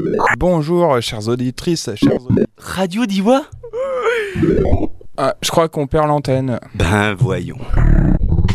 Bonjour, chères auditrices, chers auditeurs. Radio Diwa. Je crois qu'on perd l'antenne. Ben voyons.